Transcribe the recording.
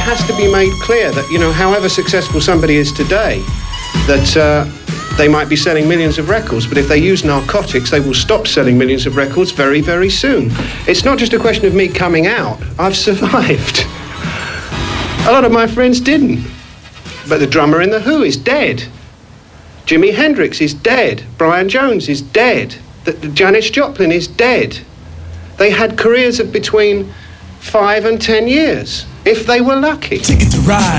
has to be made clear that, you know, however successful somebody is today, that they might be selling millions of records, but if they use narcotics, they will stop selling millions of records very, very soon. It's not just a question of me coming out. I've survived. A lot of my friends didn't. But the drummer in The Who is dead. Jimi Hendrix is dead. Brian Jones is dead. Janis Joplin is dead. They had careers of between 5 and 10 years, if they were lucky. Ticket to Ride.